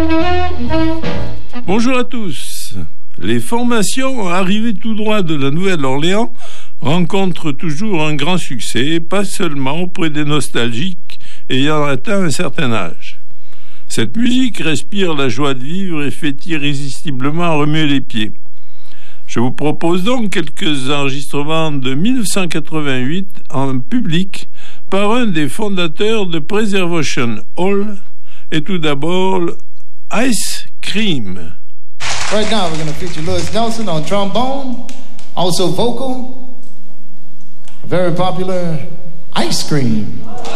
Bonjour à tous. Les formations arrivées tout droit de la Nouvelle-Orléans rencontrent toujours un grand succès, pas seulement auprès des nostalgiques ayant atteint un certain âge. Cette musique respire la joie de vivre et fait irrésistiblement remuer les pieds. Je vous propose donc quelques enregistrements de 1988 en public par un des fondateurs de Preservation Hall, et tout d'abord Ice Cream. Right now we're going to feature Louis Nelson on trombone, also vocal, very popular Ice Cream.